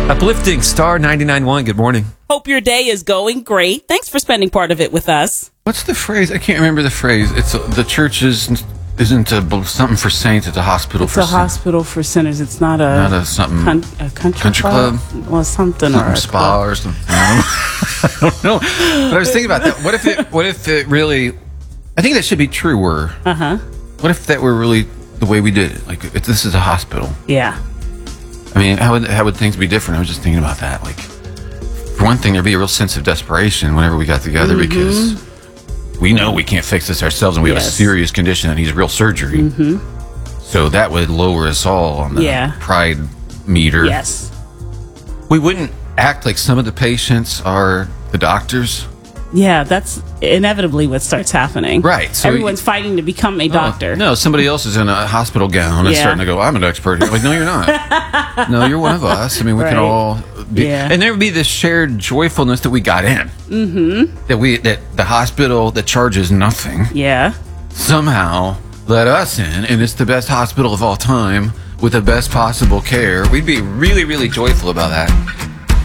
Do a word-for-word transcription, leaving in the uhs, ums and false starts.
Uplifting Star ninety-nine point one. Good morning. Hope your day is going great. Thanks for spending part of it with us. What's the phrase? I can't remember the phrase. It's uh, the church is, isn't a, something for saints. It's a hospital It's for a saints. hospital for sinners. It's not a, Not a something. con- a country, country club? or something, Something or a spa club. or something. I don't know. But I was thinking about that. What if it? What if it really? I think that should be truer. Uh huh. What if that were really the way we did it? Like, if this is a hospital. Yeah. I mean, how would how would things be different? I was just thinking about that. Like, for one thing, there'd be a real sense of desperation whenever we got together Mm-hmm. because we know we can't fix this ourselves, and we have a Yes. serious condition that needs real surgery. Mm-hmm. So that would lower us all on the Yeah. pride meter. Yes. We wouldn't act like some of the patients are the doctors. Yeah, that's inevitably what starts happening. Right, so Everyone's you- fighting to become a doctor. No, somebody else is in a hospital gown and Yeah. starting to go, I'm an expert. Like, no, you're not. No, you're one of us. I mean, we Right. can all be. Yeah. And there would be this shared joyfulness that we got in. Mm-hmm. That we, that the hospital that charges nothing Yeah. somehow let us in, and it's the best hospital of all time with the best possible care. We'd be really, really joyful about that.